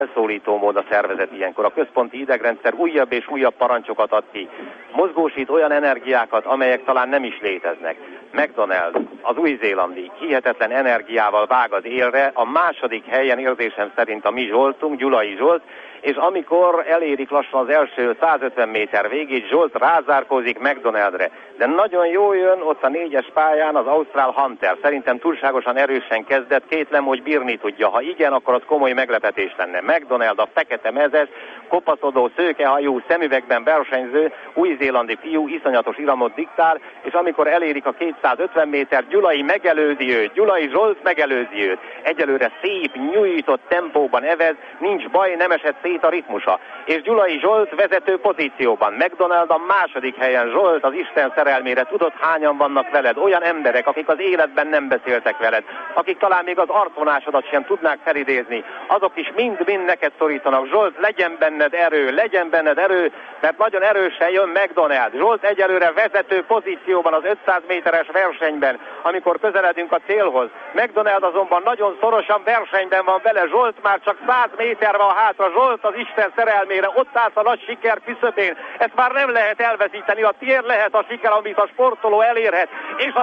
Elszólító mód a szervezet ilyenkor. A központi idegrendszer újabb és újabb parancsokat ad ki. Mozgósít olyan energiákat, amelyek talán nem is léteznek. McDonald, az új-zélandi, hihetetlen energiával vág az élre. A második helyen érzésem szerint a mi Zsoltunk, Gyulai Zsolt, és amikor elérik lassan az első 150 méter végét, Zsolt rázárkózik McDonaldre. De nagyon jó jön ott a 4-es pályán az ausztrál Hunter. Szerintem túlságosan erősen kezdett, kétlem, hogy bírni tudja. Ha igen, akkor az komoly meglepetés lenne. McDonald, a fekete mezes, kopaszodó, szőkehajú, szemüvegben versenyző, új-zélandi fiú, iszonyatos iramot diktál, és amikor elérik a 250 méter, Gyulai megelőzi őt, Gyulai Zsolt megelőzi őt. Egyelőre szép, nyújtott tempóban evez, nincs baj, nem esett szét a ritmusa. És Gyulai Zsolt vezető pozícióban. McDonald a második helyen. Zsolt az Isten szerelmére, tudod, hányan vannak veled? Olyan emberek, akik az életben nem beszéltek veled, akik talán még az arcvonásodat sem tudnák felidézni, azok is mind-mind neked szorítanak. Zsolt, legyen benned erő, mert nagyon erősen jön McDonald. Zsolt egyelőre vezető pozícióban az 500 méteres versenyben, amikor közeledünk a célhoz. McDonald azonban nagyon szorosan versenyben van vele. Zsolt már csak 100 méter van hátra. Zsolt az Isten szerelmére, ott állt a nagy siker küszöbén. Ezt már nem lehet elveszíteni. A tiéd lehet a siker, amit a sportoló elérhet. És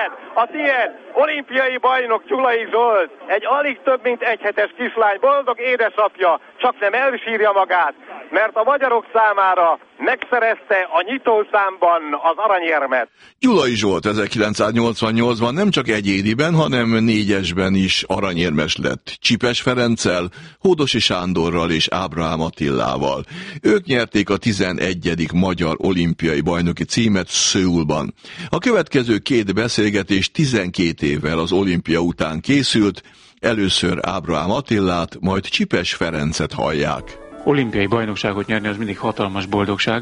a tiéd, olimpiai bajnok Gyulai Zsolt. Egy alig több mint egyhetes kislány, boldog édesapja, csak nem elsírja magát, mert a magyarok számára megszerezte a nyitószámban az aranyérmet. Gyulai Zsolt 1988-ban nem csak egyéniben, hanem 4-esben is aranyérmes lett. Csipes Ferenccel, Hódosi Sándorral és Ábrahám Attilával. Ők nyerték a 11. magyar olimpiai bajnoki címet Szöulban. A következő 2 beszélgetés 12 évvel az olimpia után készült, először Ábrahám Attillát, majd Csipes Ferencet hallják. Olimpiai bajnokságot nyerni az mindig hatalmas boldogság,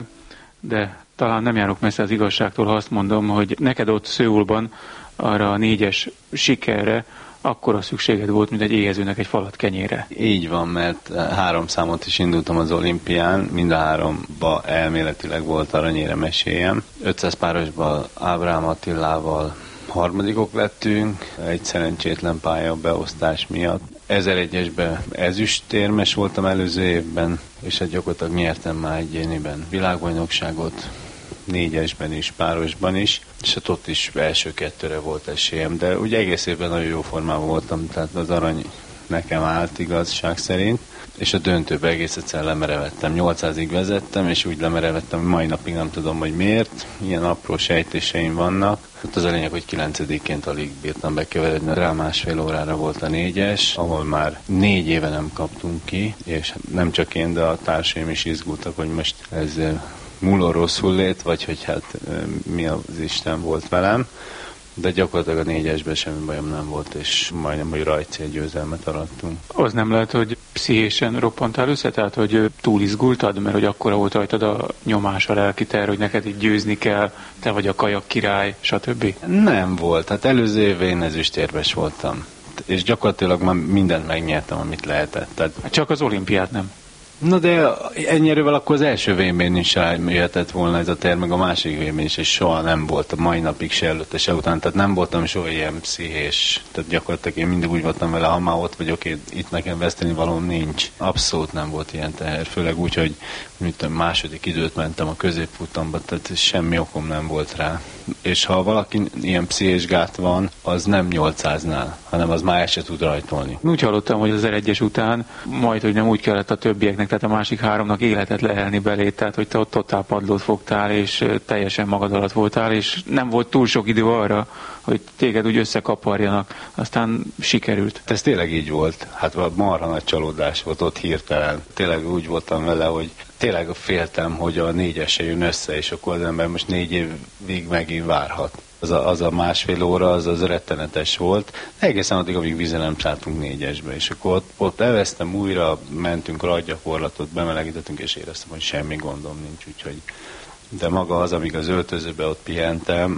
de talán nem járok messze az igazságtól, ha azt mondom, hogy neked ott Szöulban arra a 4-es sikerre akkora szükséged volt, mint egy éhezőnek egy falat kenyére. Így van, mert 3 számot is indultam az olimpián, mind a 3-ba elméletileg volt aranyérem esélyem. 500 párosban Ábrahám Attilával harmadikok lettünk, egy szerencsétlen pályabeosztás miatt. 1001-esben ezüstérmes voltam előző évben, és hát gyakorlatilag nyertem már egyéniben világbajnokságot, 4-esben is, párosban is, és hát ott is első 2-re volt esélyem, de ugye egész évben nagyon jó formában voltam, tehát az arany nekem állt igazság szerint, és a döntőbe egész egyszer lemerevettem. 800-ig vezettem, és úgy lemerevettem, hogy mai napig nem tudom, hogy miért. Ilyen apró sejtéseim vannak. Ott az a lényeg, hogy 9-ként alig bírtam bekeveredni. Rá 1,5 órára volt a 4-es, ahol már 4 éve nem kaptunk ki, és nem csak én, de a társaim is izgultak, hogy most ez múló rosszul lét, vagy hogy hát mi az Isten volt velem. De gyakorlatilag a 4-esben semmi bajom nem volt, és majdnem, hogy rajtcélgyőzelmet arattunk. Az nem lehet, hogy pszichésen roppantál össze, tehát hogy túl izgultad, mert hogy akkora volt rajtad a nyomás, a lelki terv, hogy neked így győzni kell, te vagy a kajak király, stb.? Nem volt, hát előző évben én ezüstérmes voltam, és gyakorlatilag már mindent megnyertem, amit lehetett. Tehát... Csak az olimpiát nem. Na de ennyire akkor az első vében is jöhetett volna ez a terv, meg a másik vében is, és soha nem volt, a mai napig se előtte, se után, tehát nem voltam soha ilyen pszichés, tehát gyakorlatilag én mindig úgy voltam vele, ha már ott vagyok, itt nekem veszteni valóm nincs. Abszolút nem volt ilyen teher, főleg úgy, hogy második időt mentem a középfutamba, tehát semmi okom nem volt rá. És ha valaki ilyen pszichés gát van, az nem 800-nál, hanem az már el se tud rajtolni. Úgy hallottam, hogy az 1-es után majd, hogy nem úgy kellett a többieknek, tehát a másik 3-nak életet lehelni belé, tehát hogy te ott totál padlót fogtál, és teljesen magad alatt voltál, és nem volt túl sok idő arra, hogy téged úgy összekaparjanak, aztán sikerült. Ez tényleg így volt. Hát marha nagy csalódás volt ott hirtelen. Tényleg úgy voltam vele, hogy tényleg féltem, hogy a 4-es jön össze, és akkor az ember most 4 évig megint várhat. Az a 1,5 óra, az rettenetes volt. Egészen addig, amíg vízen nem szálltunk 4-esbe, és akkor ott elvesztem újra, mentünk rajtgyakorlatot, bemelegítettünk, és éreztem, hogy semmi gondom nincs, úgyhogy de maga az, amíg az öltözőbe ott pihentem,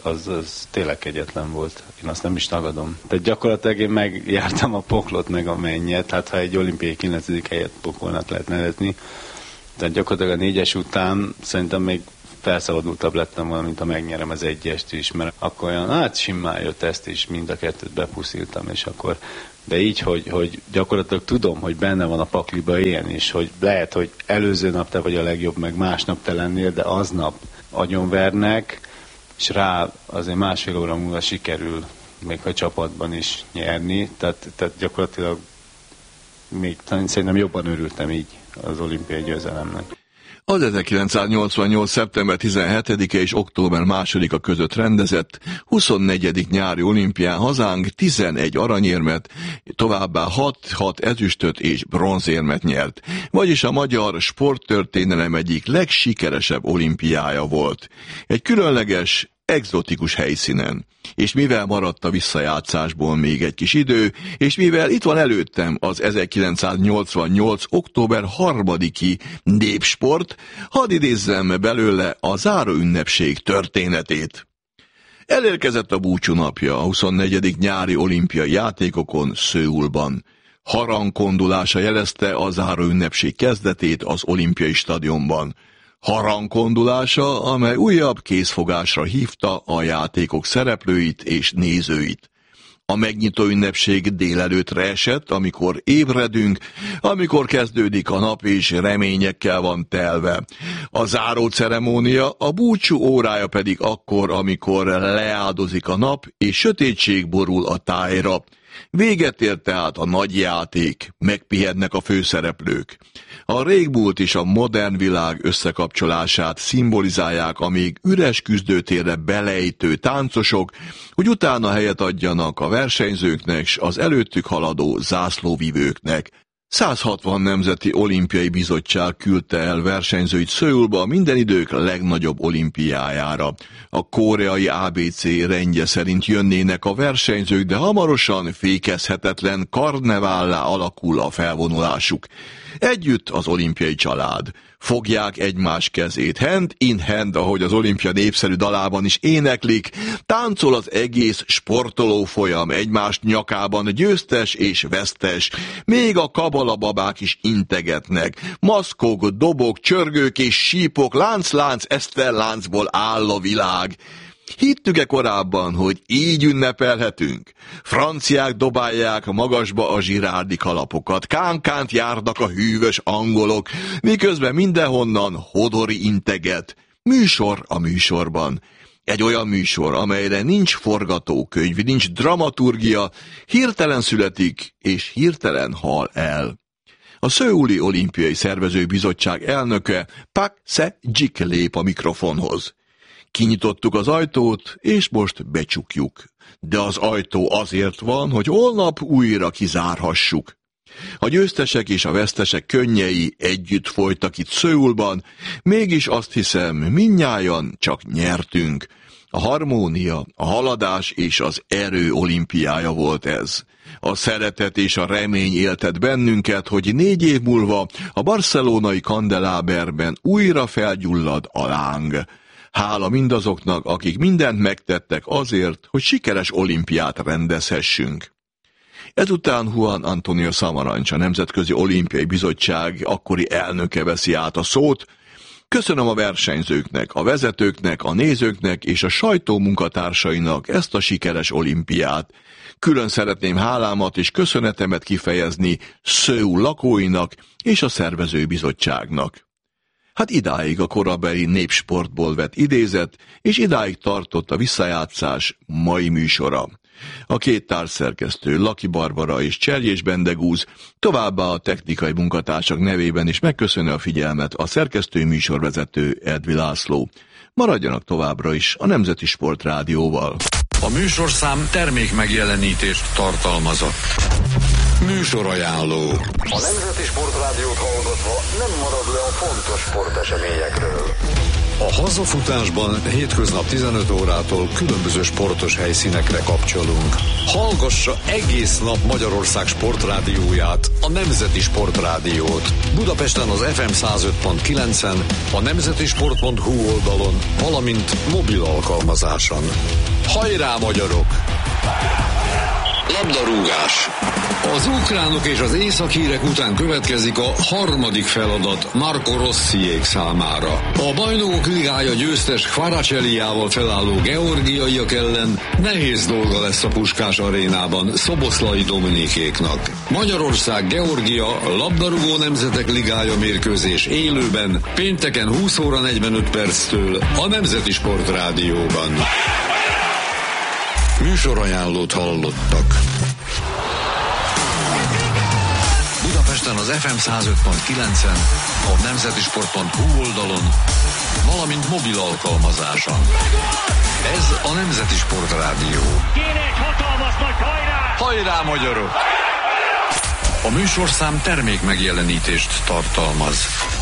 az tényleg kegyetlen volt. Én azt nem is tagadom. Tehát gyakorlatilag én megjártam a poklot, meg a mennyet, hát ha egy olimpiai 9. helyet pokolnak lehet nevezni. Tehát gyakorlatilag a 4-es után szerintem még felszabadultabb lettem volna, mint ha megnyerem az egyest is, mert akkor olyan, simán jött ezt is, mind a kettőt bepuszítam, és akkor, de így, hogy gyakorlatilag tudom, hogy benne van a pakliba ilyen is, hogy lehet, hogy előző nap te vagy a legjobb, meg másnap te lennél, de aznap agyonvernek, és rá azért másfél óra múlva sikerül még a csapatban is nyerni, tehát gyakorlatilag még szerintem jobban örültem így az olimpiai győzelemnek. Az 1988. szeptember 17-e és október 2-a között rendezett 24. nyári olimpián hazánk 11 aranyérmet, továbbá 6 ezüstöt és bronzérmet nyert, vagyis a magyar sporttörténelem egyik legsikeresebb olimpiája volt. Egy különleges, egzotikus helyszínen. És mivel maradt a visszajátszásból még egy kis idő, és mivel itt van előttem az 1988. október 3-i népsport, hadd idézzem belőle a záróünnepség történetét. Elérkezett a búcsú napja a 24. nyári olimpiai játékokon Szöulban. Harangkondulása jelezte a záróünnepség kezdetét az olimpiai stadionban. Harangkondulása, amely újabb készfogásra hívta a játékok szereplőit és nézőit. A megnyitó ünnepség délelőttre esett, amikor ébredünk, amikor kezdődik a nap és reményekkel van telve. A záró ceremónia, a búcsú órája pedig akkor, amikor leáldozik a nap és sötétség borul a tájra. Véget ért tehát a nagy játék, megpihennek a főszereplők. A régmúlt és a modern világ összekapcsolását szimbolizálják a még üres küzdőtérre belejtő táncosok, hogy utána helyet adjanak a versenyzőknek s az előttük haladó zászlóvivőknek. 160 nemzeti olimpiai bizottság küldte el versenyzőit Szöulba a minden idők legnagyobb olimpiájára. A koreai ABC rendje szerint jönnének a versenyzők, de hamarosan fékezhetetlen karnevállá alakul a felvonulásuk. Együtt az olimpiai család. Fogják egymás kezét, hand in hand, ahogy az olimpia népszerű dalában is éneklik, táncol az egész sportoló folyam egymás nyakában, győztes és vesztes, még a kabalababák is integetnek, maszkok, dobok, csörgők és sípok, lánc-lánc, eszterláncból áll a világ. Hittük-e korábban, hogy így ünnepelhetünk? Franciák dobálják magasba a zsirárdi kalapokat, kánkánt járnak a hűvös angolok, miközben mindenhonnan Hodori integet. Műsor a műsorban. Egy olyan műsor, amelyre nincs forgatókönyv, nincs dramaturgia, hirtelen születik és hirtelen hal el. A Szöuli Olimpiai Szervezőbizottság elnöke Pak Se-jik lép a mikrofonhoz. Kinyitottuk az ajtót, és most becsukjuk. De az ajtó azért van, hogy holnap újra kizárhassuk. A győztesek és a vesztesek könnyei együtt folytak itt Szöulban, mégis azt hiszem, mindnyájan csak nyertünk. A harmónia, a haladás és az erő olimpiája volt ez. A szeretet és a remény éltet bennünket, hogy 4 év múlva a barcelonai kandeláberben újra felgyullad a láng. Hála mindazoknak, akik mindent megtettek azért, hogy sikeres olimpiát rendezhessünk. Ezután Juan Antonio Samaranch, a Nemzetközi Olimpiai Bizottság akkori elnöke veszi át a szót. Köszönöm a versenyzőknek, a vezetőknek, a nézőknek és a sajtó munkatársainak ezt a sikeres olimpiát. Külön szeretném hálámat és köszönetemet kifejezni Szöul lakóinak és a szervezőbizottságnak. Hát idáig a korabeli népsportból vett idézet, és idáig tartott a visszajátszás mai műsora. A 2 társszerkesztő, Laki Barbara és Cserjés Bendegúz, továbbá a technikai munkatársak nevében is megköszönő a figyelmet a szerkesztő műsorvezető Edvi László. Maradjanak továbbra is a Nemzeti Sportrádióval. A műsorszám termék megjelenítést tartalmazott. Műsorajánló. A Nemzeti Sportrádiót hallgatva nem marad le a fontos sporteseményekről. A hazafutásban hétköznap 15 órától különböző sportos helyszínekre kapcsolunk. Hallgassa egész nap Magyarország sportrádióját, a Nemzeti Sportrádiót. Budapesten az FM 105.9-en, a nemzetisport.hu oldalon, valamint mobil alkalmazáson. Hajrá, magyarok! Labdarúgás. Az ukránok és az északírek után következik a harmadik feladat Marco Rossiék számára. A Bajnokok Ligája győztes Kvaraceliával felálló georgiaiak ellen nehéz dolga lesz a Puskás arénában Szoboszlai Dominikéknak. Magyarország-Georgia labdarúgó nemzetek ligája mérkőzés élőben pénteken 20 óra 45 perctől a Nemzeti Sportrádióban. Műsorajánlót hallottak. Budapesten az FM 105.9-en, a nemzetisport.hu oldalon, valamint mobil alkalmazáson. Ez a Nemzeti Sportrádió. Kéne egy hatalmas nagy hajrá! Hajrá, magyarok! A műsorszám termék megjelenítést tartalmaz.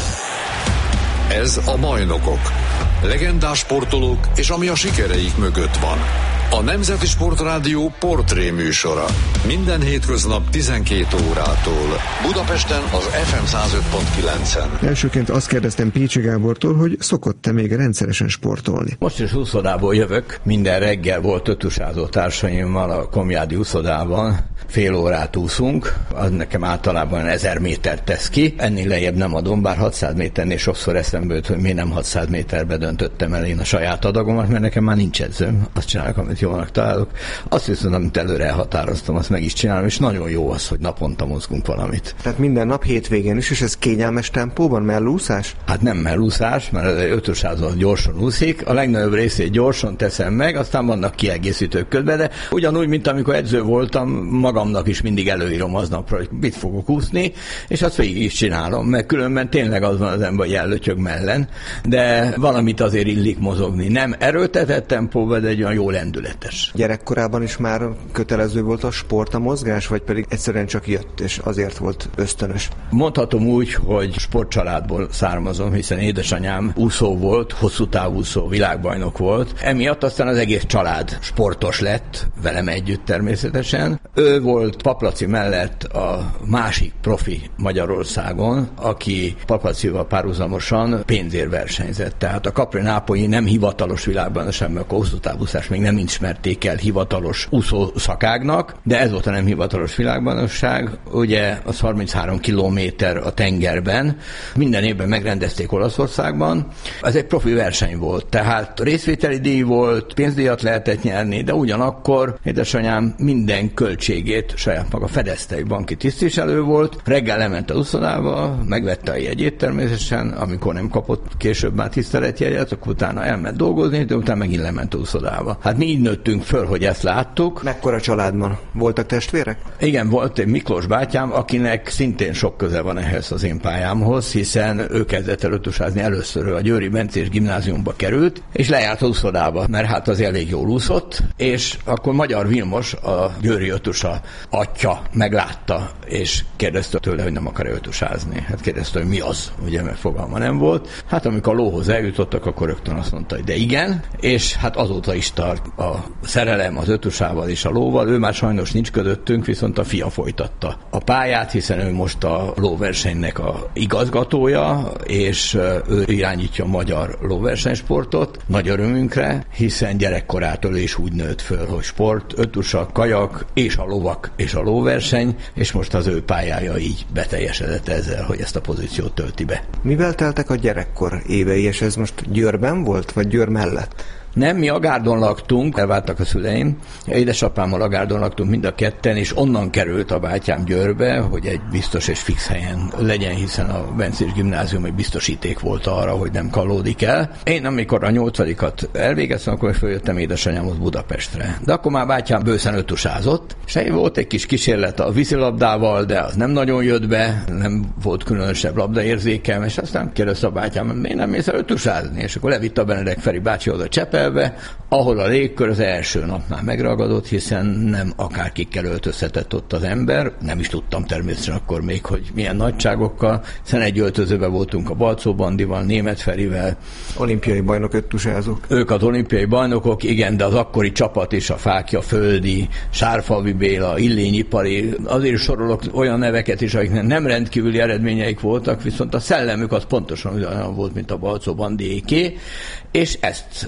Ez a Bajnokok. Legendás sportolók és ami a sikereik mögött van. A Nemzeti Sportrádió portré műsora. Minden hétköznap 12 órától. Budapesten az FM 105.9-en. Elsőként azt kérdeztem Pécsi Gábortól, hogy szokott-e még rendszeresen sportolni. Most is úszodából jövök. Minden reggel volt ötusázó társaimmal a Komjádi úszodában. Fél órát úszunk. Az nekem általában 1000 métert tesz ki. Ennél lejjebb nem adom, bár 600 méternél sokszor eszembe jut, hogy miért nem 600 méterbe döntöttem el én a saját adagomat, mert nekem már nincs edzőm. Azt csinálok, amit jónak találok. Azt viszont, amit előre elhatároztam, azt meg is csinálom, és nagyon jó az, hogy naponta mozgunk valamit. Tehát minden nap hétvégén is, és ez kényelmes tempóban, mellúszás? Hát nem mellúszás, mert az ötösázon gyorsan úszik, a legnagyobb részét gyorsan teszem meg, aztán vannak kiegészítők közben, de ugyanúgy, mint amikor edző voltam, magamnak is mindig előírom aznapra, hogy mit fogok úszni, és azt végig is csinálom, mert különben tényleg az van az ember, hogy ellötyög mellen, de valamit azért illik mozogni. Nem erőltetett tempóban, de egy olyan jó lendületes. Gyerekkorában is már kötelező volt a sport, a mozgás, vagy pedig egyszerűen csak jött, és azért volt ösztönös? Mondhatom úgy, hogy sportcsaládból származom, hiszen édesanyám úszó volt, hosszú távúszó, világbajnok volt. Emiatt aztán az egész család sportos lett, velem együtt természetesen. Ő volt Paplaci mellett a másik profi Magyarországon, aki Paplacival párhuzamosan pénzért versenyzett. Tehát a Capri-Nápolyi nem hivatalos világbajnokság, mert a hosszú távúszás még nem ismerték el hivatalos úszó szakágnak, de ez volt a nem hivatalos világbajnokság. Ugye az 33 kilométer a tengerben, minden évben megrendezték Olaszországban. Ez egy profi verseny volt, tehát részvételi díj volt, pénzdíjat lehetett nyerni, de ugyanakkor édesanyám minden költségét saját maga fedezte, egy banki tisztviselő volt, reggel lement az úszodába, megvette a jegyét természetesen, amikor nem kapott később már tiszteletjegyet, akkor utána elment dolgozni, de utána megint lement az úszodába. Hát mi így nőttünk föl, hogy ezt láttuk. Mekkora családban? Voltak testvérek? Igen, volt egy Miklós bátyám, akinek szintén sok köze van ehhez az én pályámhoz, hiszen ő kezdett el ötusázni először, a Győri Bencés gimnáziumba került, és lejárt az úszodába, mert hát az elég jól úszott, és akkor Magyar Vilmos, a győri ötusa atya meglátta, és kérdezte tőle, hogy nem akar ötusázni. Hát kérdezte, hogy mi az, ugye, mert fogalma nem volt. Hát amikor a lóhoz eljutottak, akkor rögtön azt mondta, hogy de igen, és hát azóta is tart a szerelem az ötusával és a lóval. Ő már sajnos nincs közöttünk, viszont a fia folytatta a pályát, hiszen ő most a lóversenynek a igazgatója, és ő irányítja a magyar lóversenysportot, nagy örömünkre, hiszen gyerekkorától is úgy nőtt föl, hogy sport, ötusa, kajak és a lovak és a lóverseny, és most az ő pályája így beteljesedett ezzel, hogy ezt a pozíciót tölti be. Mivel teltek a gyerekkor évei, és ez most Győrben volt, vagy Győr mellett? Nem, mi Agárdon laktunk, elváltak a szüleim, édesapámmal Agárdon laktunk mind a ketten, és onnan került a bátyám Győrbe, hogy egy biztos és fix helyen legyen, hiszen a Bencés gimnázium egy biztosíték volt arra, hogy nem kalódik el. Én amikor a 8-at elvégeztem, akkor följöttem édesanyámhoz Budapestre. De akkor már bátyám bőszen ötusázott, és volt egy kis kísérlet a vízilabdával, de az nem nagyon jött be, nem volt különösebb labdaérzékem, és aztán kérdezte a bátyám, miért nem mész el ötusázni? És akkor levitt a Benedek Feri bácsi oda Csepelbe, ahol a légkör az első nap már megragadott, hiszen nem akárkikkel öltözhetett ott az ember, nem is tudtam természetesen akkor még, hogy milyen nagyságokkal, hiszen egy öltözőben voltunk a Balczó Bandival, Németh Ferivel. Olimpiai bajnok öttusázók. Ők az olimpiai bajnokok, igen, de az akkori csapat is, a Fákja Földi, Sárfalvi Béla, Illényi Pali, azért sorolok olyan neveket is, akiknek nem rendkívüli eredményeik voltak, viszont a szellemük az pontosan olyan volt, mint a Balczó Bandiéké, és ezt szoktuk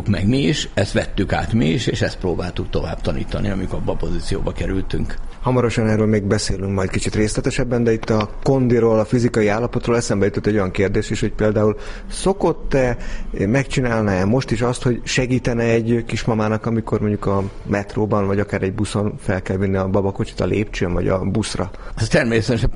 tanultuk meg mi is, ezt vettük át mi is, és ezt próbáltuk tovább tanítani, amikor abba a pozícióba kerültünk. Hamarosan erről még beszélünk majd kicsit részletesebben, de itt a kondiról, a fizikai állapotról eszembe jutott egy olyan kérdés is, hogy például szokott-e, megcsinálná-e most is azt, hogy segítene egy kismamának, amikor mondjuk a metróban, vagy akár egy buszon fel kell vinni a babakocsit a lépcsőn, vagy a buszra? Ez természetesen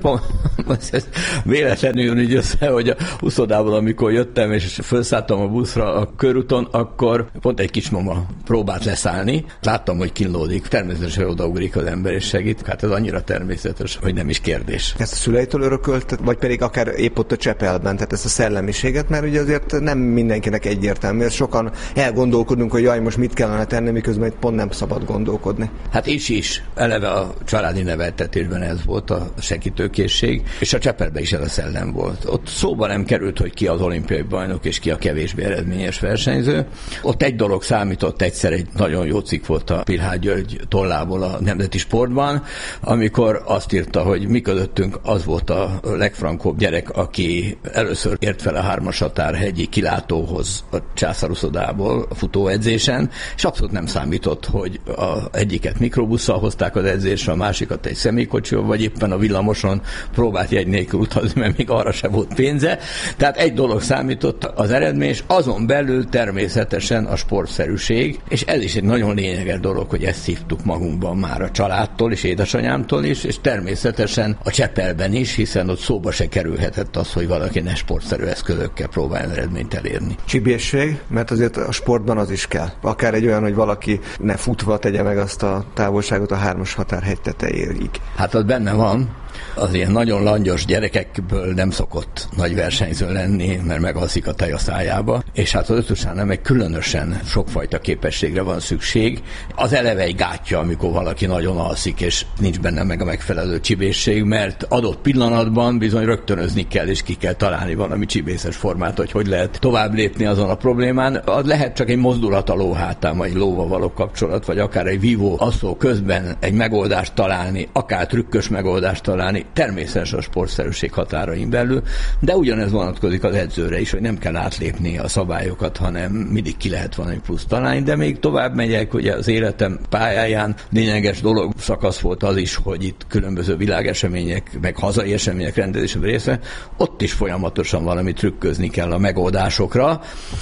ez véletlenül jön így össze, hogy a uszodából, amikor jöttem, és felszálltam a buszra a körúton, akkor pont egy kismama próbált leszállni. Láttam, hogy kínlódik. Természetesen odaugrik az ember és segít. Hát ez annyira természetes, hogy nem is kérdés. Ezt a szüleitől örökölt, vagy pedig akár épp ott a Csepelben, tehát ezt a szellemiséget, mert ugye azért nem mindenkinek egyértelmű. Sokan elgondolkodunk, hogy jaj, most mit kellene tenni, miközben itt pont nem szabad gondolkodni. Hát is. Eleve a családi neveltetésben ez volt a segítőkészség, és a Csepelben is ez a szellem volt. Ott szóba nem került, hogy ki az olimpiai bajnok, és ki a kevésbé eredményes versenyző. Ott egy dolog számított, egyszer egy nagyon jó cikk volt a Pilhád György tollából a Nemzeti Sportban, amikor azt írta, hogy mi közöttünk az volt a legfrankóbb gyerek, aki először ért fel a 3-as határhegyi kilátóhoz a császáruszodából a futóedzésen, és abszolút nem számított, hogy egyiket mikrobusszal hozták az edzésre, a másikat egy személykocsival, vagy éppen a villamoson próbált jegy nélkül utazni, mert még arra se volt pénze. Tehát egy dolog számított, az eredmény, és azon belül természetesen a sportszerűség, és ez is egy nagyon lényeges dolog, hogy ezt szívtuk magunkban már a családtól és édesanyámtól is, és természetesen a Csepelben is, hiszen ott szóba se kerülhetett az, hogy valaki ne sportszerű eszközökkel próbáljon eredményt elérni. Csibészség, mert azért a sportban az is kell. Akár egy olyan, hogy valaki ne futva tegye meg azt a távolságot a 3-as határhegy tetejéig. Hát az benne van. Az ilyen nagyon langyos gyerekekből nem szokott nagy versenyző lenni, mert megalszik a tej a szájába, és hát az ötösánál meg különösen sokfajta képességre van szükség. Az eleve egy gátja, amikor valaki nagyon alszik, és nincs benne meg a megfelelő csibészség, mert adott pillanatban bizony rögtönözni kell, és ki kell találni valami csibészes formát, hogy lehet tovább lépni azon a problémán. Az lehet csak egy mozdulat a lóhátán, vagy lóval való kapcsolat, vagy akár egy vívó asszó közben egy megoldást találni, akár trükkös megoldást találni, természetesen a sportszerűség határain belül, de ugyanez vonatkozik az edzőre is, hogy nem kell átlépni a szabályokat, hanem mindig ki lehet valami plusz találni, de még tovább megyek, ugye az életem pályáján lényeges dolog szakasz volt az is, hogy itt különböző világesemények, meg hazai események rendezésében része, ott is folyamatosan valami trükközni kell a megoldásokra.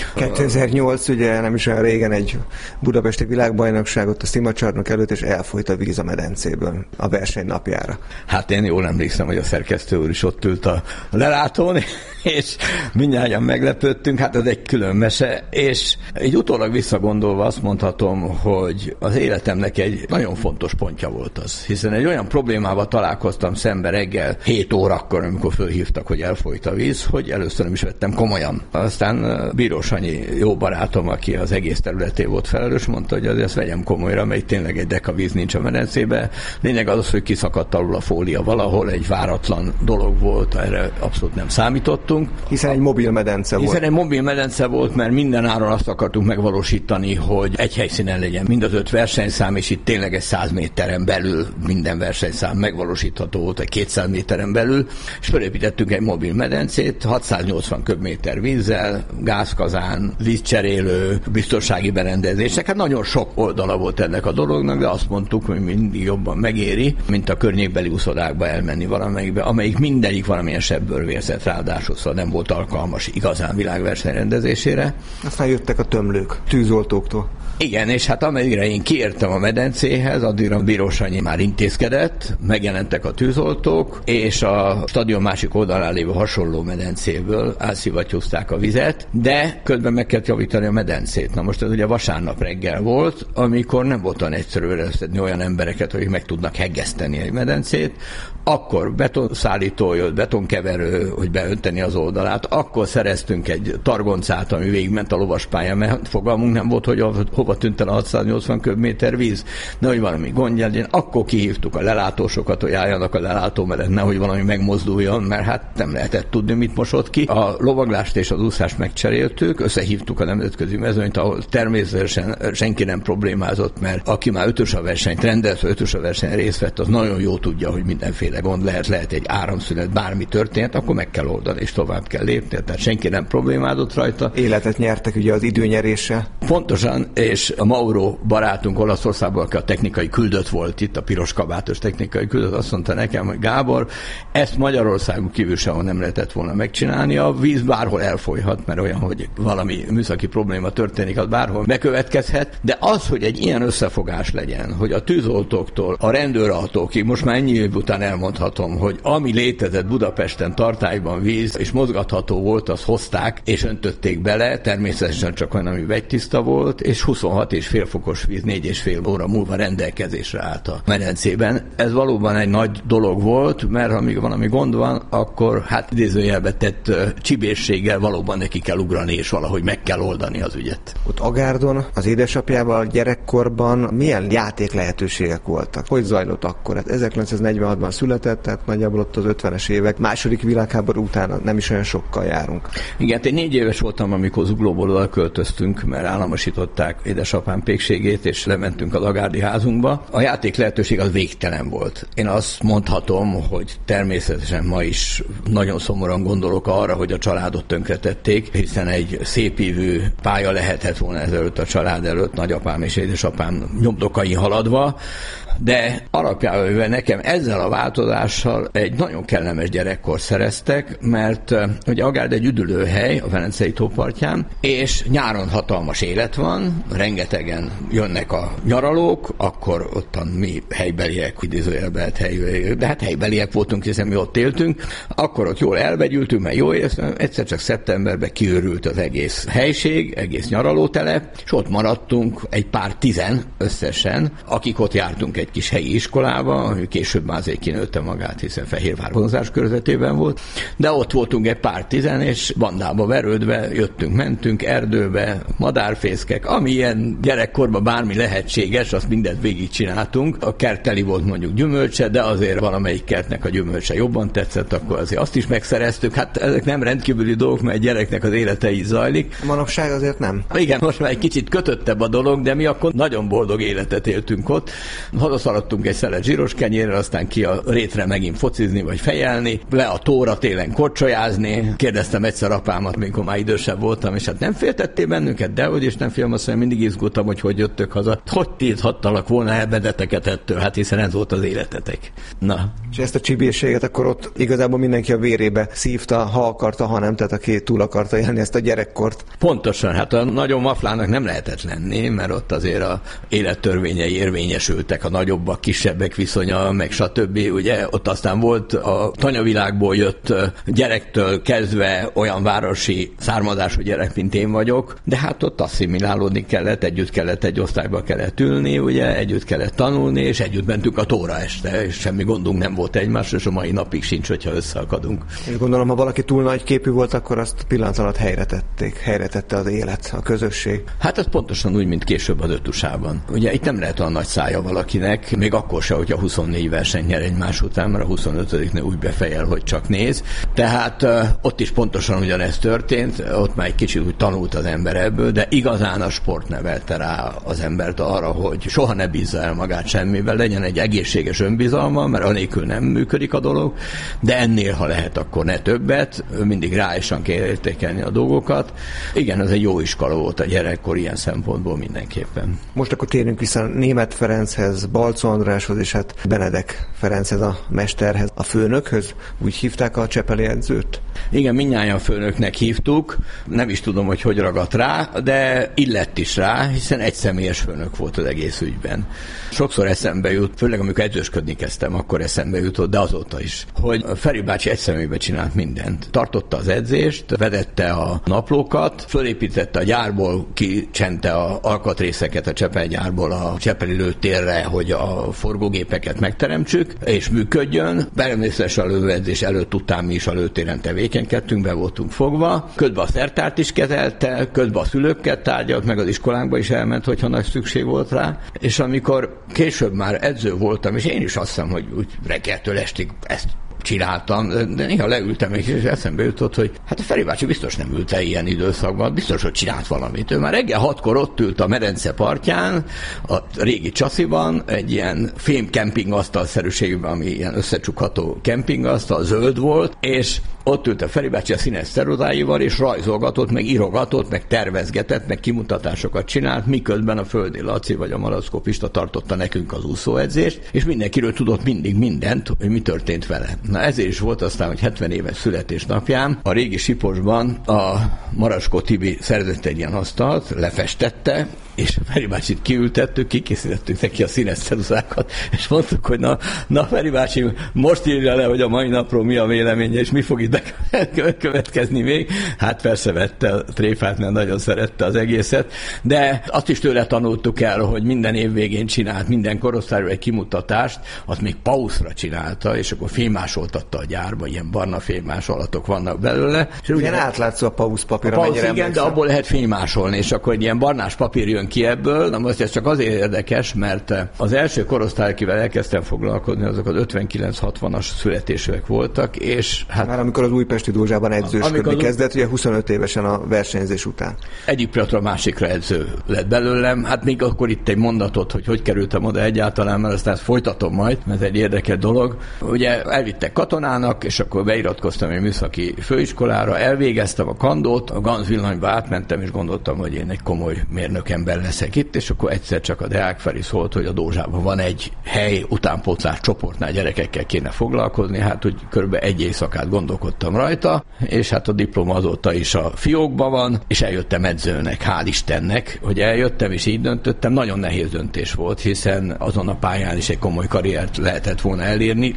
2008 ugye nem is olyan régen egy budapesti világbajnokságot a szimacsarnok előtt, és elfolyt a víz a medencéből a verseny napjára. Hát én jól emlékszem, hogy a szerkesztő úr is ott ült a lelátón, és mindnyájan meglepődtünk, hát ez egy külön mese, és így utólag visszagondolva azt mondhatom, hogy az életemnek egy nagyon fontos pontja volt az, hiszen egy olyan problémával találkoztam szembe reggel 7 órakor, amikor fölhívtak, hogy elfolyt a víz, hogy először nem is vettem komolyan. Aztán Bíró Sanyi jó barátom, aki az egész területé volt felelős, mondta, hogy azért ezt vegyem komolyra, mert tényleg egy deka víz nincs a medencébe. Lényeg az, hogy kiszakadt alul a fólia valahol, egy váratlan dolog volt, erre abszolút nem számítottunk. Hiszen egy mobil medence volt. Hiszen egy mobil medence volt, mert minden áron azt akartunk megvalósítani, hogy egy helyszínen legyen mind az 5 versenyszám, és itt tényleg egy 100 méteren belül minden versenyszám megvalósítható volt, egy 200 méteren belül, és felépítettünk egy mobil medencét, 680 köbméter vízzel, gázkazán, vízcserélő, biztonsági berendezések. Hát nagyon sok oldala volt ennek a dolognak, de azt mondtuk, hogy mindig jobban megéri, mint a környékbeli uszodákba elmenni valamelyikbe, amelyik mindegyik valamilyen sebből vérzett, ráadásul szóval nem volt alkalmas igazán világverseny rendezésére. Aztán jöttek a tömlők, tűzoltóktól. Igen, és hát amelyikre én kiértem a medencéhez, addigra Bíró Sanyi már intézkedett, megjelentek a tűzoltók, és a stadion másik oldalán lévő hasonló medencéből elszivattyúzták a vizet, de közben meg kellett javítani a medencét. Na most ez ugye vasárnap reggel volt, amikor nem volt olyan egyszerű összedni olyan embereket, hogy meg tudnak heggeszteni egy medencét, akkor betonszállító jött, betonkeverő, hogy beönteni az oldalát, akkor szereztünk egy targoncát, ami végigment a lovaspályán, mert fogalmunk nem volt, hogy hova tűnt el a 680 köbméter víz, nehogy valami gondja legyen, akkor kihívtuk a lelátósokat, hogy álljanak a lelátó mellett, nehogy valami megmozduljon, mert hát nem lehetett tudni, mit mosott ki. A lovaglást és az úszást megcseréltük, összehívtuk a nemzetközi mezőnyt, ahol természetesen senki nem problémázott, mert aki már ötös a versenyt rendelt, ötös a verseny részt vett, az nagyon jó tudja, hogy mindenféle bármiféle gond lehet egy áramszünet, bármi történt, akkor meg kell oldani, és tovább kell lépni, tehát senki nem problémádott rajta. Életet nyertek ugye az időnyeréssel. Pontosan, és a Mauro barátunk Olaszországban, aki a technikai küldött volt itt, a piros kabátos technikai küldött, azt mondta nekem, hogy Gábor, ezt Magyarországon kívül sehol nem lehetett volna megcsinálni, a víz bárhol elfolyhat, mert olyan, hogy valami műszaki probléma történik, az bárhol bekövetkezhet, de az, hogy egy ilyen összefogás legyen, hogy a tűzoltóktól a rendőrautókig, most már ennyi év után elmondhatom, hogy ami létezett Budapesten tartályban víz, és mozgatható volt, azt hozták, és öntötték bele, természetesen csak olyan, ami vegytiszta volt, és 26,5 fokos víz 4,5 óra múlva rendelkezésre állt a medencében. Ez valóban egy nagy dolog volt, mert amíg valami gond van, akkor hát idézőjelbe tett csibészséggel valóban neki kell ugrani, és valahogy meg kell oldani az ügyet. Ott Agárdon az édesapjával gyerekkorban milyen játék lehetőségek voltak? Hogy zajlott akkor? Hát 1946-ban született, tehát nagyjából ott az 50-es évek, második világháború után nem is olyan sokkal járunk. Igen, én 4 éves voltam, amikor Zuglóból oda költöztünk, mert államosították édesapám pékségét, és lementünk az agárdi házunkba. A játék lehetőség az végtelen volt. Én azt mondhatom, hogy természetesen ma is nagyon szomorúan gondolok arra, hogy a családot tönkretették, hiszen egy szépívű pálya lehetett volna ezelőtt a család előtt, nagyapám és édesapám nyomdokai haladva, de alapjában nekem ezzel a változással egy nagyon kellemes gyerekkor szereztek, mert ugye Agárd egy üdülőhely a Velencei tópartján, és nyáron hatalmas élet van, rengetegen jönnek a nyaralók, akkor ottan mi helybeliek, idézőjelben helybeliek, de hát helybeliek voltunk, hiszen mi ott éltünk, akkor ott jól elvegyültünk, mert jó éreztem, egyszer csak szeptemberben kiőrült az egész helység, egész nyaralótelep, és ott maradtunk egy pár tizen összesen, akik ott jártunk egy kis helyi iskolába, később már azért kinőtte magát, hiszen Fehérvár vonzás körzetében volt, de ott voltunk egy pár tizen, és bandába verődve jöttünk, mentünk erdőbe, madárfészkek, ami ilyen gyerekkorban bármi lehetséges, azt mindent végigcsináltunk. A kert teli volt mondjuk gyümölcse, de azért valamelyik kertnek a gyümölcse jobban tetszett, akkor azért azt is megszereztük. Hát ezek nem rendkívüli dolgok, mert egy gyereknek az élete így zajlik. Manapság azért nem. Igen, most már egy kicsit kötöttebb a dolog, de mi akkor nagyon boldog életet éltünk ott. Hazaszaladtunk egy szelet zsíros kenyérrel, aztán ki a rétre megint focizni vagy fejelni, le a tóra télen korcsolyázni. Kérdeztem egyszer apámat, amikor már idősebb voltam, és hát nem féltettél bennünket, dehogy is nem féltem, azt mondja, mindig izgultam, hogy jöttök haza. Hogy tilthattalak volna el benneteket ettől, hát hiszen ez volt az életetek. Na. És ezt a csibészséget akkor ott igazából mindenki a vérébe szívta, ha akarta, ha nem, tehát aki túl akarta élni ezt a gyerekkort. Pontosan, hát a nagyon maflának nem lehetett lenni, mert ott azért a élettörvényei érvényesültek, a nagyobbak, kisebbek viszonya, meg stb. Ugye ott aztán volt a tanyavilágból jött gyerektől kezdve olyan városi származású gyerek, mint én vagyok, de hát ott asszimilálódni kellett, együtt kellett egy osztályba kellett ülni, ugye, együtt kellett tanulni, és együtt mentünk a tóra este, és semmi gondunk nem volt egymásra, és a mai napig sincs, hogyha összeakadunk. És gondolom, ha valaki túl nagy képű volt, akkor azt pillanat alatt helyre tette az élet, a közösség. Hát ez pontosan úgy, mint később az Ötusában. Ugye itt nem lehet olyan nagy szája valakinek, még akkor se, hogyha 24 versenyt nyer egymás után, mert a 25-nek úgy befejel, hogy csak néz. Tehát ott is pontosan ugyanez történt, ott már egy kicsit úgy tanult az ember ebből, de igazán a sport nevelte rá az embert arra, hogy soha ne bízza el magát semmivel, legyen egy egészséges önbizalma, mert anélkül nem működik a dolog, de ennél, ha lehet, akkor ne többet, mindig ráisan kell értékelni a dolgokat. Igen, ez egy jó iskola volt a gyerekkor ilyen szempontból mindenképpen. Most akkor térjünk vissza Németh Ferenchez, Balczó Andráshoz, és hát Benedek Ferenchez, a mesterhez, a főnökhöz. Úgy hívták a csepeli edzőt? Igen, mindnyájan főnöknek hívtuk. Nem is tudom, hogy ragadt rá, de illett is rá, hiszen egy személyes főnök volt az egész ügyben. Sokszor eszembe jut, főleg amikor edzősködni kezdtem, akkor eszembe jutott, de azóta is, hogy Feri bácsi egy személybe csinált mindent. Tartotta az edzést, vedette a naplókat, fölépítette a gyárból, kicsente a alkatrészeket a Csepel gyárból a Csepeli lőtérre, hogy a forgógépeket megteremtsük, és működjön. Természetesen a lövőedzés előtt után mi is a lőtéren tevékenykedtünk, be voltunk fogva. Közben a szertárt is kezelte, közben a szülőkkel tárgyalt, meg az iskolánkba is elment, hogyha nagy szükség volt rá. És amikor később már edző voltam, és én is azt hiszem, hogy úgy reggeltől estig ezt csináltam, de néha leültem, és eszembe jutott, hogy hát a Feri bácsi biztos nem ült el ilyen időszakban, biztos, hogy csinált valamit. Ő már reggel 6-kor ott ült a medence partján, a régi Csasziban, egy ilyen fém kempingasztalszerűségben, ami ilyen összecsukható kempingasztal, zöld volt, és ott ült a Feri bácsi a színes ceruzáival, és rajzolgatott, meg írogatott, meg tervezgetett, meg kimutatásokat csinált, miközben a Földi Laci vagy a Malackó Pista tartotta nekünk az úszóedzést, és mindenkiről tudott mindig mindent, hogy mi történt vele. Na ezért is volt aztán, hogy 70 éves születésnapján a régi Siposban a Maraskó Tibi szerzett egy ilyen asztalt, lefestette, és a Feri bácsit kiültettük, kikészítettük neki a színes ceruzákat, és mondtuk, hogy na Feri bácsi, most írja le, hogy a mai napról mi a véleménye, és mi fog itt következni még. Hát persze vette a tréfát, mert nagyon szerette az egészet, de azt is tőle tanultuk el, hogy minden év végén csinált minden korosztályról egy kimutatást, azt még pauszra csinálta, és akkor fémásoltatta a gyárba, ilyen barna fémásolatok vannak belőle. És ilyen átlátszó a pauszpapír, amennyire igen, de abból lehet fémásolni, és akkor egy ilyen barnás papír jön ki ebből. Na most ez csak azért érdekes, mert az első korosztály, akivel elkezdtem foglalkozni, azok az 59-60-as születésűek voltak, és hát... Már amikor az Újpesti Dózsában edzősködni kezdett, ugye 25 évesen a versenyzés után. Egyik pillanatra a másikra edző lett belőlem. Hát még akkor itt egy mondatot, hogy kerültem oda egyáltalán, mert aztán ezt folytatom majd, mert ez egy érdekes dolog. Ugye elvittek katonának, és akkor beiratkoztam egy műszaki főiskolára, elvégeztem a kandót, a Ganz villanyba átmentem, és gondoltam, hogy én egy komoly mérnökember leszek itt, és akkor egyszer csak a Deák Feri szólt, hogy a Dózsában van egy hely, utánpótlás csoportnál gyerekekkel kéne foglalkozni, hát hogy körülbelül egy éjszakát gondolkodtam rajta, és hát a diploma azóta is a fiókban van, és eljöttem edzőnek, hál' Istennek, hogy eljöttem, és így döntöttem. Nagyon nehéz döntés volt, hiszen azon a pályán is egy komoly karriert lehetett volna elérni,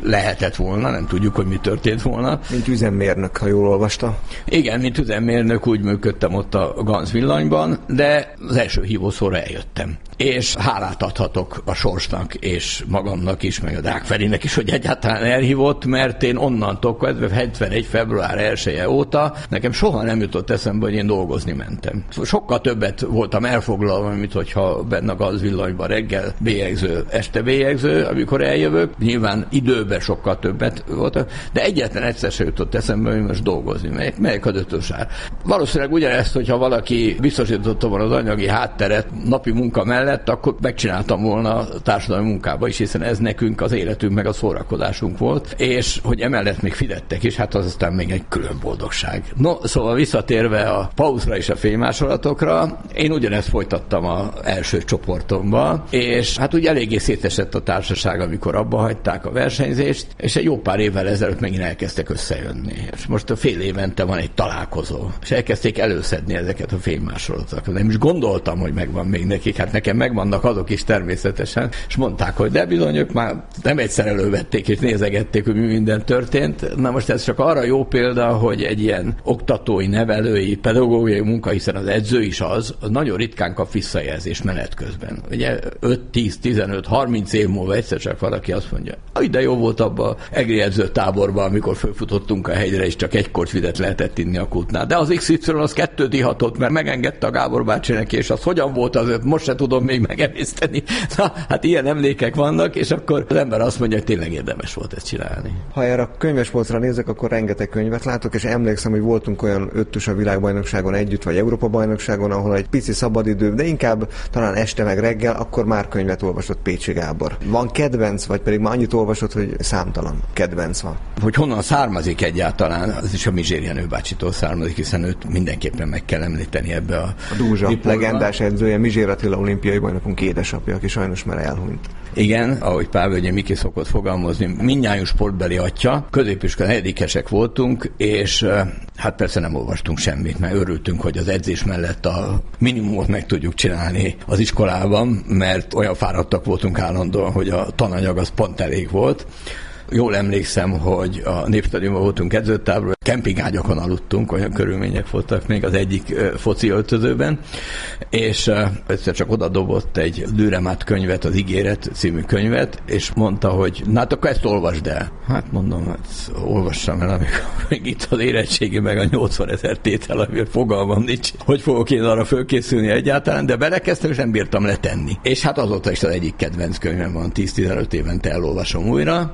nem tudjuk, hogy mi történt volna. Mint üzemmérnök, ha jól olvasta. Igen, mint üzemmérnök, úgy működtem ott a Ganz villanyban, de az első hívószóra eljöttem. És hálát adhatok a sorsnak, és magamnak is, meg a Deák Ferinek is, hogy egyáltalán elhívott, mert én onnantól kezdve 71. február 1-e óta nekem soha nem jutott eszembe, hogy én dolgozni mentem. Sokkal többet voltam elfoglalva, mint hogyha benne a Ganz villanyban reggel bélyegző, este bélyegző, amikor eljövök. Nyilván időben sokkal többet voltam, de egyetlen egyszer sem jutott eszembe, hogy most dolgozni megyek a Dötösár. Valószínűleg ugyanezt, hogyha valaki biztosította volna az anyagi hátteret napi munka mellett, akkor megcsináltam volna a társadalmi munkába is, hiszen ez nekünk az életünk meg a szórakozásunk volt, és hogy emellett még fizettek is, hát az aztán még egy külön boldogság. No, szóval visszatérve a pauszra és a fémásolatokra, én ugyanezt folytattam az első csoportomba, és hát úgy eléggé szétesett a társaság, amikor abba hagyták a versenyzést, és egy jó pár évvel ezelőtt megint elkezdtek összejönni. És most a fél évente van egy találkozó, és elkezdték előszedni ezeket a fémmásolatokat. Nem is gondoltam, hogy megvan még nekik, hát nekem megvannak azok is természetesen, és mondták, hogy de bizony, ők már nem egyszer elővették, és nézegették, hogy mi minden történt. Na most ez csak arra jó példa, hogy egy ilyen oktatói, nevelői, pedagógiai munka, hiszen az edző is az nagyon ritkán kap visszajelzést menet közben. Ugye 5, 10, 15, 30 év múlva egyszer csak valaki azt mondja, de jó volt abban az egri edzőtáborban, amikor fölfutottunk a hegyre, és csak egy kortyvizet lehetett inni a kútnál. De az XY az 2 ihatott, mert megengedte a Gábor bácsi neki, és az hogyan volt az, most se tudom még megemészteni. Na, hát ilyen emlékek vannak, és akkor az ember azt mondja, hogy tényleg érdemes volt ezt csinálni. Ha erre a könyvespolcra nézek, akkor rengeteg könyvet látok, és emlékszem, hogy voltunk olyan ötös a világbajnokságon együtt, vagy Európa-bajnokságon, ahol egy pici szabadidő, de inkább talán este meg reggel, akkor már könyvet olvasott Pécsi Gábor. Van kedvenc, vagy pedig már annyit olvasott, hogy számtalan kedvenc van? Hogy honnan származik egyáltalán, az is a Mizsér Jenő bácsitól származik, hiszen őt mindenképpen meg kell említeni ebbe a Dózsa legendás edzője, Mizsér Attila olimpiai bajnokunk édesapja, aki sajnos már elhunyt. Igen, ahogy Pálvölgyi Miki szokott fogalmazni, mindnyájunk sportbeli atya, középiskola 4-esek voltunk, és hát persze nem olvastunk semmit, mert örültünk, hogy az edzés mellett a minimumot meg tudjuk csinálni az iskolában, mert olyan fáradtak voltunk állandóan, hogy a tananyag az pont elég volt. Jól emlékszem, hogy a Népstadionban voltunk edzőtáborban, kempingágyakon aludtunk, olyan körülmények voltak még az egyik foci öltözőben, és egyszer csak oda dobott egy Dürrenmatt könyvet, az Ígéret című könyvet, és mondta, hogy na hát akkor ezt olvasd el. Hát mondom, hát olvassam el, amikor még itt az érettségi meg a 80 000 tétel, amiért fogalmam nincs, hogy fogok én arra fölkészülni egyáltalán, de belekezdtem, és nem bírtam letenni. És hát azóta is az egyik kedvenc könyvem van, 10-15 évente elolvasom újra, és én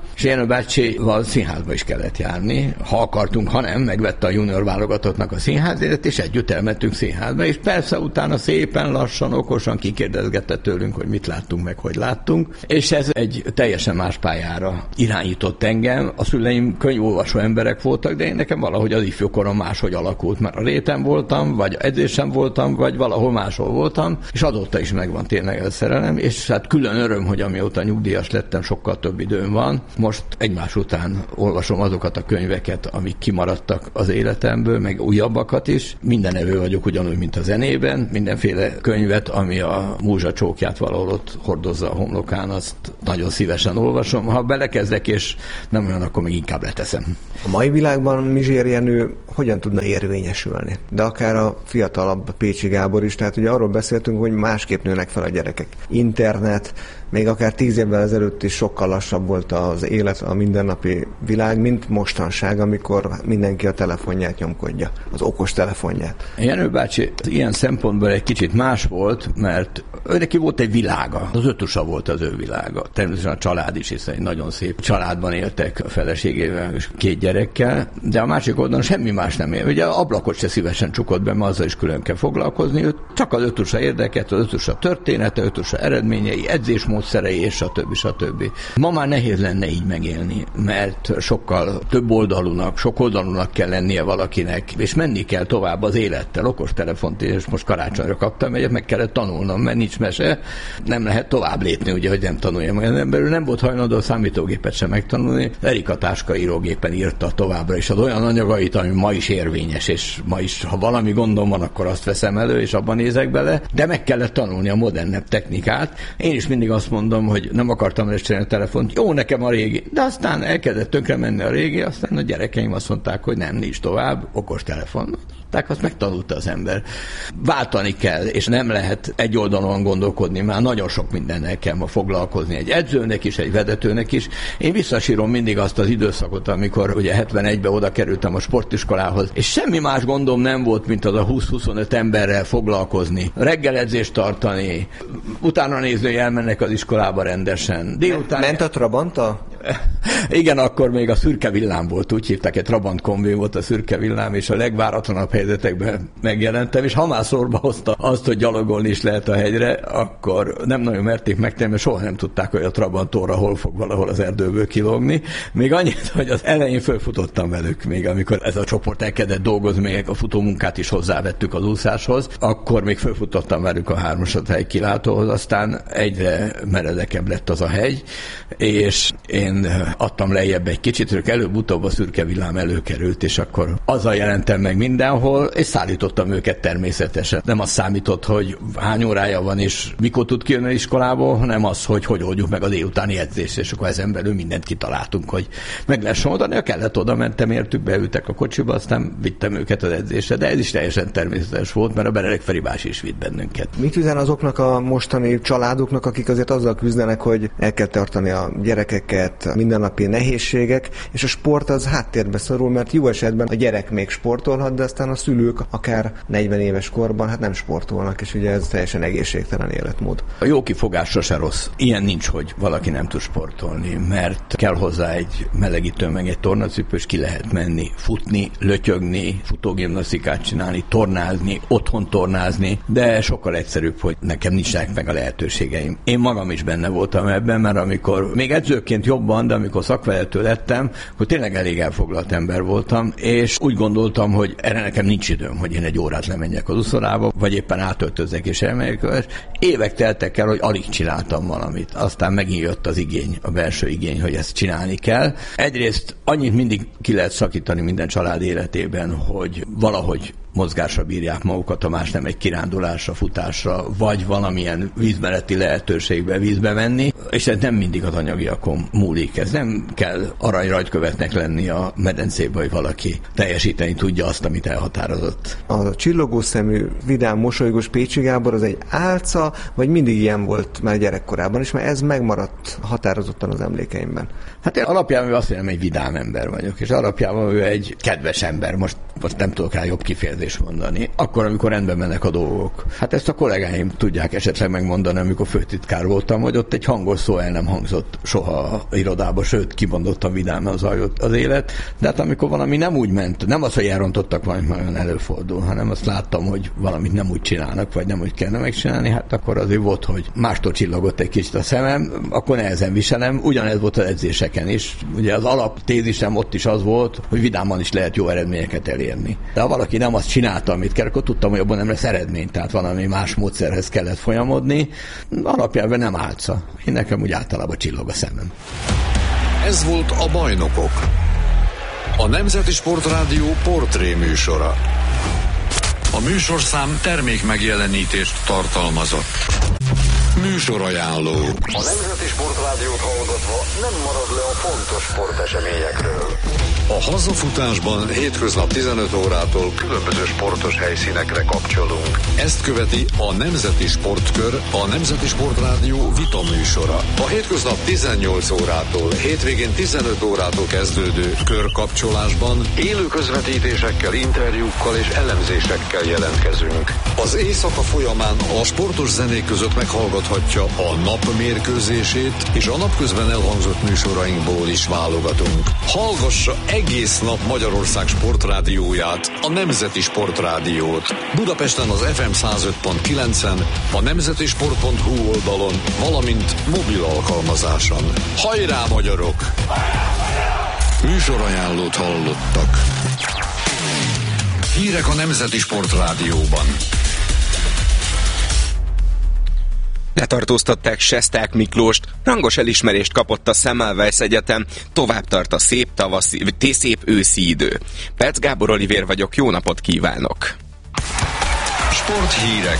Jenő bácsival színházba is kellett járni, ha akartunk, ha nem, megvette a junior válogatottnak a színházjegyet, és együtt elmentünk színházba, és persze utána szépen lassan, okosan kikérdezgette tőlünk, hogy mit láttunk, meg hogy láttunk, és ez egy teljesen más pályára irányított engem. A szüleim könyvolvasó emberek voltak, de én nekem valahogy az ifjúkorom máshogy alakult, mert a réten voltam, vagy edzésen voltam, vagy valahol máshol voltam, és azóta is megvan tényleg ez a szerelem, és hát külön öröm, hogy amióta nyugdíjas lettem, sokkal több időm van. Most egymás után olvasom azokat a könyveket, amik kimaradtak az életemből, meg újabbakat is. Minden evő vagyok ugyanúgy, mint a zenében. Mindenféle könyvet, ami a múzsa csókját valahol ott hordozza a homlokán, azt nagyon szívesen olvasom. Ha belekezdek, és nem olyan, akkor még inkább leteszem. A mai világban Mizsér Jenő hogyan tudna érvényesülni? De akár a fiatalabb Pécsi Gábor is, tehát ugye arról beszéltünk, hogy másképp nőnek fel a gyerekek. Internet, még akár 10 évvel ezelőtt is sokkal lassabb volt az élet, a mindennapi világ, mint mostanság, amikor mindenki a telefonját nyomkodja, az okos telefonját. Jenő bácsi ilyen szempontból egy kicsit más volt, mert neki volt egy világa. Az Ötusa volt az ő világa. Természetesen a család is, hiszen egy nagyon szép családban éltek a feleségével és 2 gyerekkel, de a másik oldalon semmi más nem él. Ugye ablakot se szívesen csukott be, mert azzal is külön kell foglalkozni. Őt csak az Ötusa érdekelt, az Ötusa története, Ötusa eredményei, edzésmódszerei, és stb. Ma már nehéz lenne így megélni, mert sokkal több oldalúnak, sok oldalúnak kell lennie valakinek, és menni kell tovább az élettel. Okostelefont, és most karácsonyra kaptam egyet, meg kellett tanulnom, mert nincs mese, nem lehet tovább lépni, ugye, hogy nem tanuljam. Az emberül nem volt hajlandó a számítógépet sem megtanulni. Erika táskaírógépen írta továbbra is az olyan anyagait, ami ma is érvényes, és ma is, ha valami gondom van, akkor azt veszem elő, és abban nézek bele, de meg kellett tanulni a modernebb technikát. Én is mindig azt mondom, hogy nem akartam lecserélni a telefont, jó nekem a régi, de aztán elkezdett tönkre menni a régi, aztán a gyerekeim azt mondták, hogy nem, nincs tovább, okos telefon. Tehát azt megtanulta az ember. Váltani kell, és nem lehet egy oldalon gondolkodni, már nagyon sok mindennel kell ma foglalkozni, egy edzőnek is, egy vezetőnek is. Én visszasírom mindig azt az időszakot, amikor ugye 71-ben oda kerültem a sportiskolához, és semmi más gondom nem volt, mint az a 20-25 emberrel foglalkozni, reggeledzést tartani, utána nézni, hogy elmennek az iskolába rendesen. Délután... Ment a Trabanta? Igen, akkor még a szürke villám volt, úgy hívták, egy Trabant kombi volt a szürke villám, és a legváratlanabb helyzetekben megjelentem, és ha már szorba hozta azt, hogy gyalogolni is lehet a hegyre, akkor nem nagyon merték megtenni, mert soha nem tudták, hogy a Trabantóra hol fog valahol az erdőből kilógni. Még annyit, hogy az elején fölfutottam velük, még amikor ez a csoport elkezdett dolgozni, még a futómunkát is hozzávettük az úszáshoz, akkor még fölfutottam velük a 3. hegy kilátóhoz, aztán egyre meredekebb lett az a hegy, és én adtam lejjebb egy kicsit, ők előbb-utóbb a szürke villám előkerült, és akkor azzal jelentem meg mindenhol, és szállítottam őket természetesen. Nem az számított, hogy hány órája van, és mikor tud kijönni az iskolából, hanem az, hogy oldjuk meg a délutáni edzést, és akkor ezen belül mindent kitaláltunk, hogy meg lehessen oldani. Ha kellett, oda mentem értük, beültek a kocsiba, aztán vittem őket az edzésre, de ez is teljesen természetes volt, mert a Benedek Feri bácsi is vitt bennünket. Mit üzen azoknak a mostani családoknak, akik azért azzal küzdenek, hogy el kell tartani a gyerekeket, mindennapi nehézségek, és a sport az háttérbe szorul, mert jó esetben a gyerek még sportolhat, de aztán a szülők akár 40 éves korban hát nem sportolnak, és ugye ez teljesen egészségtelen életmód. A jó kifogás sose rossz. Ilyen nincs, hogy valaki nem tud sportolni, mert kell hozzá egy melegítő, meg egy tornacipő, és ki lehet menni, futni, lötyögni, futógimnasztikát csinálni, tornázni, otthon tornázni, de sokkal egyszerűbb, hogy nekem nincsenek meg a lehetőségeim. Én magam is benne voltam ebben, mert amikor még edzőként jobban, de amikor szakvezető lettem, hogy tényleg elég elfoglalt ember voltam, és úgy gondoltam, hogy erre nekem nincs időm, hogy én egy órát lemenjek az uszodába, vagy éppen átöltözzek és elmegyek. Évek teltek el, hogy alig csináltam valamit. Aztán megint jött az igény, a belső igény, hogy ezt csinálni kell. Egyrészt annyit mindig ki lehet szakítani minden család életében, hogy valahogy mozgásra bírják magukat, a más nem egy kirándulásra, futásra, vagy valamilyen vízmeleti lehetőségbe vízbe menni, és ez nem mindig az anyagiakon múlik. Ez nem kell aranyrajtkövetnek lenni a medencébe, hogy valaki teljesíteni tudja azt, amit elhatározott. A csillogó szemű, vidám, mosolygós Pécsi Gábor az egy álca, vagy mindig ilyen volt már gyerekkorában, és már ez megmaradt határozottan az emlékeimben? Hát én alapjában azt mondom, egy vidám ember vagyok, és alapjában ő egy kedves ember, most nem tudok rá jobb kifejezést mondani. Akkor, amikor rendben mennek a dolgok. Hát ezt a kollégáim tudják esetleg megmondani, amikor főtitkár voltam, hogy ott egy hangos szó el nem hangzott soha a irodába, sőt, kimondottan vidáman zajlott az élet. De hát amikor valami nem úgy ment, nem az, hogy elrontottak valamit, nagyon előfordul, hanem azt láttam, hogy valamit nem úgy csinálnak, vagy nem úgy kellene megcsinálni, hát akkor azért volt, hogy mástól csillogott egy kicsit a szemem, akkor nehezen viselem. Ugyanez volt az edzéseken is. Ugye az alaptézisem ott is az volt, hogy vidáman is lehet jó eredményeket elérni. De ha valaki nem azt csinálta, amit kell, akkor tudtam, hogy abban nem lesz eredmény, tehát valami más módszerhez kellett folyamodni. Alapjában nem álca. Én nekem úgy általában csillog a szemem. Ez volt a Bajnokok, a Nemzeti Sportrádió portré műsora. A műsorszám termékmegjelenítést tartalmazott. Műsorajánló. A Nemzeti Sportrádiót hallgatva nem marad le a fontos sporteseményekről. A hazafutásban hétköznap 15 órától különböző sportos helyszínekre kapcsolunk. Ezt követi a Nemzeti Sportkör, a Nemzeti Sportrádió vita műsora. A hétköznap 18 órától, hétvégén 15 órától kezdődő körkapcsolásban élő közvetítésekkel, interjúkkal és elemzésekkel jelentkezünk. Az éjszaka folyamán a sportos zenék között meghallgathatja a nap mérkőzését, és a napközben elhangzott műsorainkból is válogatunk. Hallgassa egész nap Magyarország sportrádióját, a Nemzeti Sportrádiót. Budapesten az FM 105.9-en, a nemzetisport.hu oldalon, valamint mobil alkalmazáson. Hajrá, magyarok! Műsorajánlót hallottak. Hírek a Nemzeti Sportrádióban. Letartóztatták Sesták Miklóst, rangos elismerést kapott a Semmelweis Egyetem, tovább tart a szép őszi idő. Perc Gábor Olivér vagyok, jó napot kívánok! Sporthírek.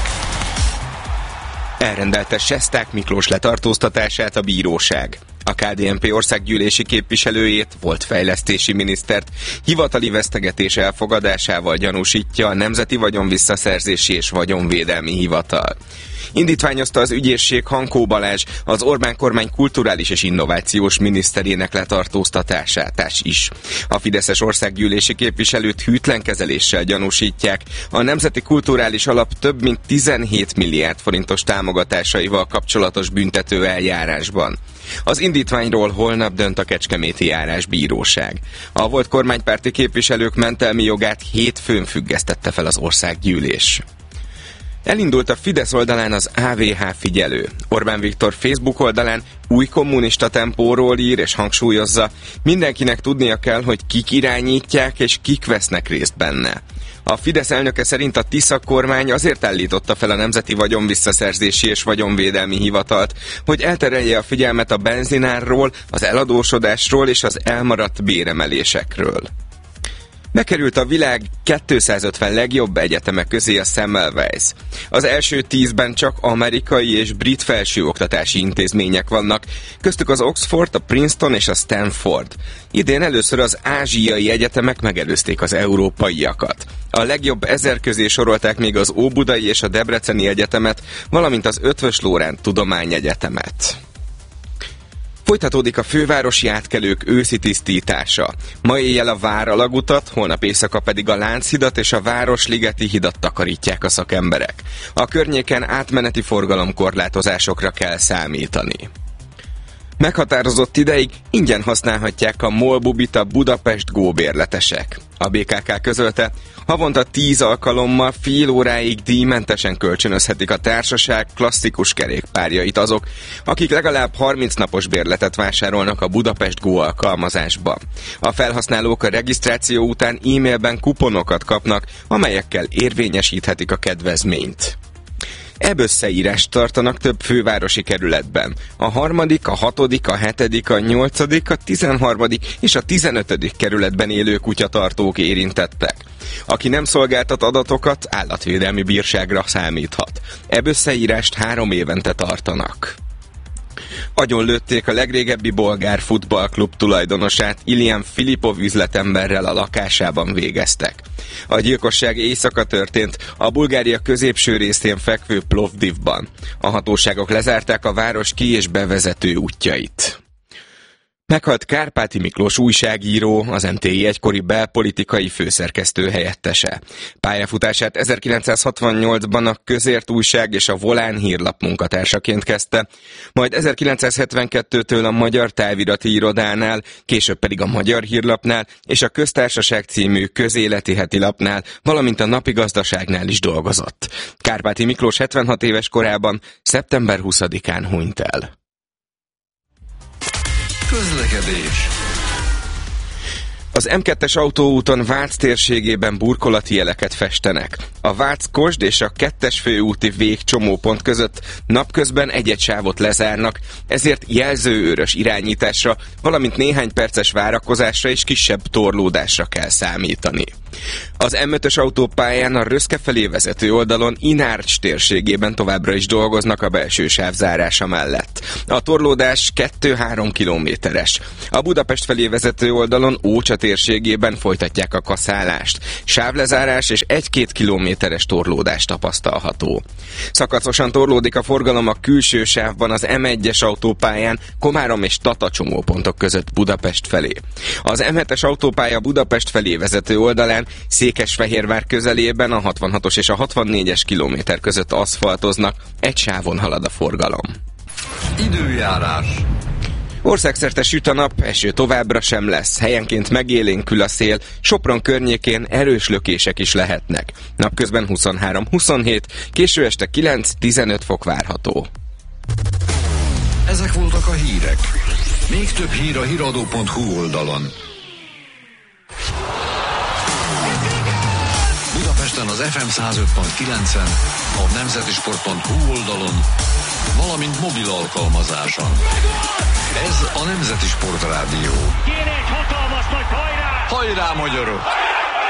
Elrendelte Sesták Miklós letartóztatását a bíróság. A KDNP országgyűlési képviselőjét, volt fejlesztési minisztert hivatali vesztegetés elfogadásával gyanúsítja a Nemzeti Vagyonvisszaszerzési és Vagyonvédelmi Hivatal. Indítványozta az ügyészség Hankó Balázs, az Orbán kormány kulturális és innovációs miniszterének letartóztatását is. A fideszes országgyűlési képviselőt hűtlen kezeléssel gyanúsítják a Nemzeti Kulturális Alap több mint 17 milliárd forintos támogatásaival kapcsolatos büntető eljárásban. Az indítványról holnap dönt a Kecskeméti Járásbíróság. A volt kormánypárti képviselők mentelmi jogát hétfőn függesztette fel az országgyűlés. Elindult a Fidesz oldalán az AVH figyelő. Orbán Viktor Facebook oldalán új kommunista tempóról ír és hangsúlyozza, mindenkinek tudnia kell, hogy kik irányítják és kik vesznek részt benne. A Fidesz elnöke szerint a Tisza kormány azért állította fel a Nemzeti Vagyonvisszaszerzési és Vagyonvédelmi Hivatalt, hogy elterelje a figyelmet a benzinárról, az eladósodásról és az elmaradt béremelésekről. Bekerült a világ 250 legjobb egyetemek közé a Semmelweis. Az első 10-ben csak amerikai és brit felsőoktatási intézmények vannak, köztük az Oxford, a Princeton és a Stanford. Idén először az ázsiai egyetemek megelőzték az európaiakat. A legjobb 1000 közé sorolták még az Óbudai és a Debreceni Egyetemet, valamint az Eötvös Loránd Tudományegyetemet. Folytatódik a fővárosi átkelők őszi tisztítása. Ma éjjel a Váralagutat, holnap éjszaka pedig a Lánchidat és a Városligeti hidat takarítják a szakemberek. A környéken átmeneti forgalomkorlátozásokra kell számítani. Meghatározott ideig ingyen használhatják a Molbubit a Budapest Go bérletesek. A BKK közölte, havonta 10 alkalommal fél óráig díjmentesen kölcsönözhetik a társaság klasszikus kerékpárjait azok, akik legalább 30 napos bérletet vásárolnak a Budapest Go alkalmazásba. A felhasználók a regisztráció után e-mailben kuponokat kapnak, amelyekkel érvényesíthetik a kedvezményt. Ebb-összeírást tartanak több fővárosi kerületben. A 3., a 6., a 7., a 8., a 13. és a 15. kerületben élő kutyatartók érintettek. Aki nem szolgáltat adatokat, állatvédelmi bírságra számíthat. Ebb-összeírást 3 évente tartanak. Agyonlőtték a legrégebbi bolgár futballklub tulajdonosát, Ilian Filipov üzletemberrel a lakásában végeztek. A gyilkosság éjszaka történt a Bulgária középső részén fekvő Plovdivban. A hatóságok lezárták a város ki- és bevezető útjait. Meghalt Kárpáti Miklós újságíró, az MTI egykori belpolitikai főszerkesztő helyettese. Pályafutását 1968-ban a Közért újság és a Volán hírlap munkatársaként kezdte, majd 1972-től a Magyar Távirati Irodánál, később pedig a Magyar Hírlapnál és a Köztársaság című közéleti hetilapnál, valamint a Napi Gazdaságnál is dolgozott. Kárpáti Miklós 76 éves korában szeptember 20-án hunyt el. Közlekedés. Az M2-es autóúton Vác térségében burkolati jeleket festenek. A Vác-Kosd és a 2-es főúti végcsomópont között napközben egy-egy sávot lezárnak, ezért jelzőőrös irányításra, valamint néhány perces várakozásra és kisebb torlódásra kell számítani. Az M5-ös autópályán a Röszke felé vezető oldalon Inárcs térségében továbbra is dolgoznak a belső sáv zárása mellett. A torlódás 2-3 kilométeres. A Budapest felé vezető oldalon Ócsa térségében folytatják a kaszálást. Sávlezárás és 1-2 kilométeres torlódás tapasztalható. Szakacosan torlódik a forgalom a külső sávban az M1-es autópályán Komárom és Tata csomópontok között Budapest felé. Az M7-es autópálya Budapest felé vezető oldalán Székesfehérvár közelében a 66-os és a 64-es kilométer között aszfaltoznak, egy sávon halad a forgalom. Időjárás. Országszerte süt a nap, eső továbbra sem lesz, helyenként megélénkül a szél, Sopron környékén erős lökések is lehetnek. Napközben 23-27, késő este 9-15 fok várható. Ezek voltak a hírek. Még több hír a hiradó.hu oldalon. Budapesten az FM 105.9-en, a nemzetisport.hu oldalon, valamint mobil alkalmazáson. Ez a Nemzeti Sport Rádió. Kéne egy hatalmas nagy hajrá! Hajrá, magyarok!